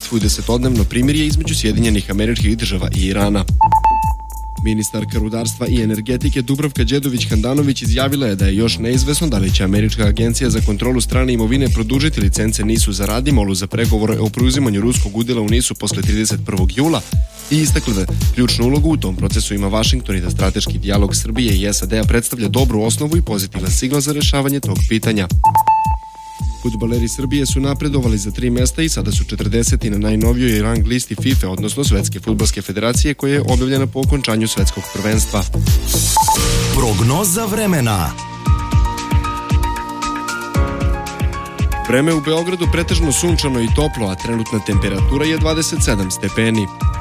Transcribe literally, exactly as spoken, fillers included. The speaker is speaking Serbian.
u desetodnevno primirje između Sjedinjenih Američkih Država i Irana. Ministarka rudarstva i energetike Dubravka Đedović-Handanović izjavila je da je još neizvesno da li će Američka agencija za kontrolu strane imovine produžiti licence NIS-u za Radimolu za pregovore o preuzimanju ruskog udjela u NIS-u posle trideset prvog jula i istakla da ključnu ulogu u tom procesu ima Vašington i da strateški dijalog Srbije i S A D-a predstavlja dobru osnovu i pozitivan signal za rešavanje tog pitanja. Fudbaleri Srbije su napredovali za tri mesta i sada su četrdeseti na najnovijoj rang listi FIFA, odnosno Svetske fudbalske federacije, koja je objavljena po okončanju svetskog prvenstva. Prognoza vremena. Vreme u Beogradu pretežno sunčano i toplo, a trenutna temperatura je dvadeset sedam stepeni.